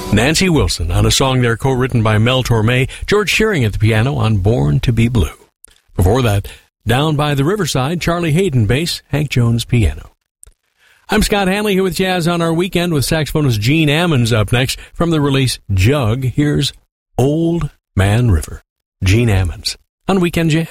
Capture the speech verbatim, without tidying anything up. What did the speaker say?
Nancy Wilson on a song there co-written by Mel Torme, George Shearing at the piano on Born to Be Blue. Before that, Down by the Riverside, Charlie Hayden bass, Hank Jones piano. I'm Scott Hanley here with Jazz on Our Weekend with saxophonist Gene Ammons up next. From the release Jug, here's Old Man River. Gene Ammons on Weekend Jazz.